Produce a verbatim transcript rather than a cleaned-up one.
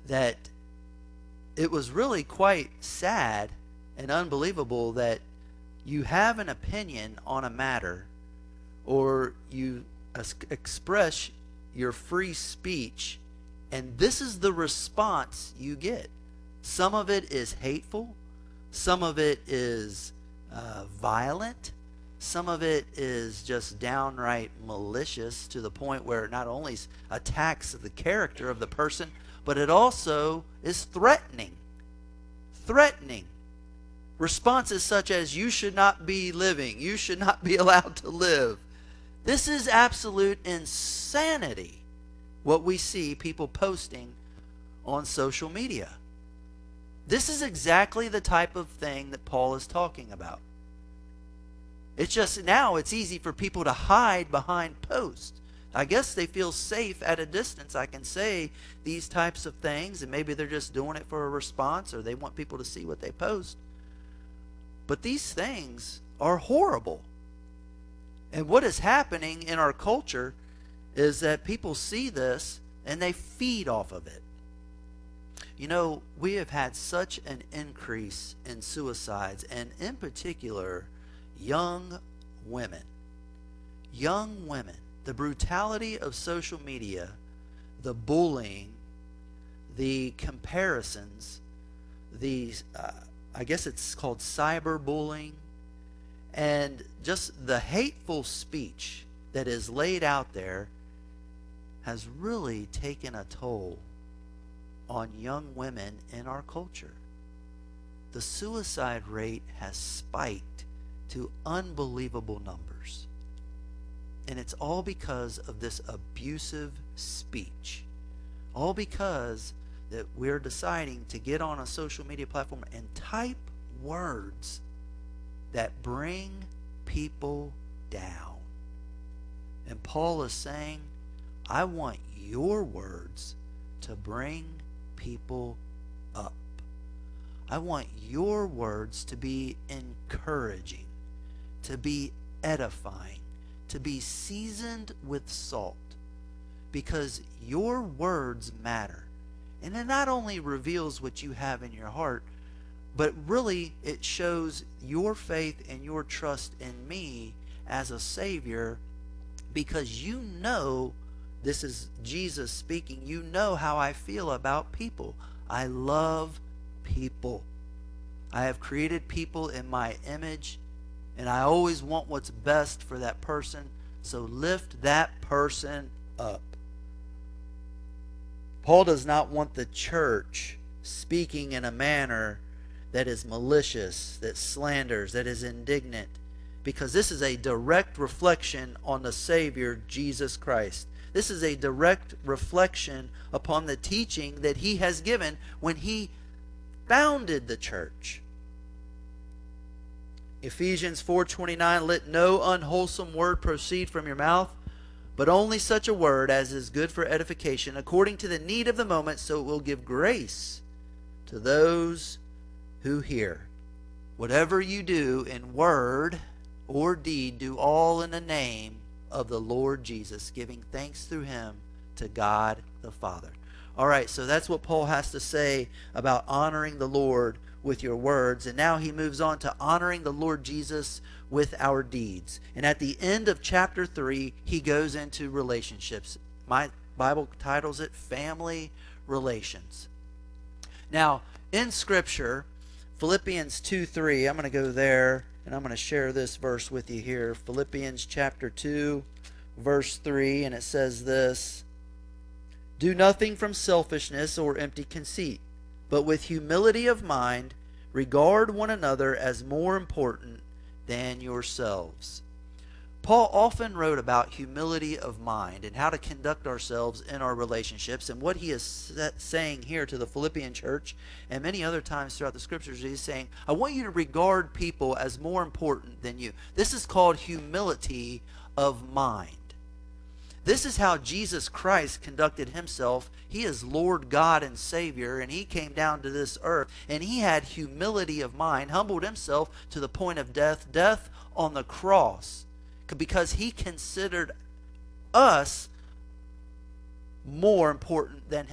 that it was really quite sad and unbelievable that you have an opinion on a matter, or you express your free speech, and this is the response you get. Some of it is hateful, some of it is uh, violent, some of it is just downright malicious to the point where it not only attacks the character of the person, but it also is threatening. Threatening. Responses such as, you should not be living, you should not be allowed to live. This is absolute insanity, what we see people posting on social media. This is exactly the type of thing that Paul is talking about. It's just now it's easy for people to hide behind posts. I guess they feel safe at a distance. I can say these types of things, and maybe they're just doing it for a response, or they want people to see what they post. But these things are horrible. And what is happening in our culture is that people see this and they feed off of it. You know, we have had such an increase in suicides, and in particular, young women. Young women. The brutality of social media, the bullying, the comparisons, the, uh, I guess it's called cyberbullying, and just the hateful speech that is laid out there has really taken a toll on young women in our culture. The suicide rate has spiked to unbelievable numbers. And it's all because of this abusive speech. All because that we're deciding to get on a social media platform and type words that bring people down. And Paul is saying, I want your words to bring people up. I want your words to be encouraging, to be edifying, to be seasoned with salt, because your words matter. And it not only reveals what you have in your heart, but really it shows your faith and your trust in me as a Savior, because you know, this is Jesus speaking, you know how I feel about people. I love people. I have created people in my image, and I always want what's best for that person. So lift that person up. Paul does not want the church speaking in a manner that is malicious, that slanders, that is indignant, because this is a direct reflection on the Savior, Jesus Christ. This is a direct reflection upon the teaching that he has given when he founded the church. Ephesians four twenty-nine, let no unwholesome word proceed from your mouth, but only such a word as is good for edification, according to the need of the moment, so it will give grace to those who hear. Whatever you do in word or deed, do all in the name of the Lord Jesus, giving thanks through him to God the Father. All right, so that's what Paul has to say about honoring the Lord with your words. And now he moves on to honoring the Lord Jesus with our deeds. And at the end of chapter three, he goes into relationships. My Bible titles it Family Relations. Now, in Scripture, Philippians two three, I'm going to go there, and I'm going to share this verse with you here. Philippians chapter two, verse three, and it says this, do nothing from selfishness or empty conceit, but with humility of mind, regard one another as more important than yourselves. Paul often wrote about humility of mind and how to conduct ourselves in our relationships. And what he is saying here to the Philippian church and many other times throughout the scriptures, he's saying, I want you to regard people as more important than you. This is called humility of mind. This is how Jesus Christ conducted himself. He is Lord God and Savior, and he came down to this earth, and he had humility of mind, humbled himself to the point of death, death on the cross, because he considered us more important than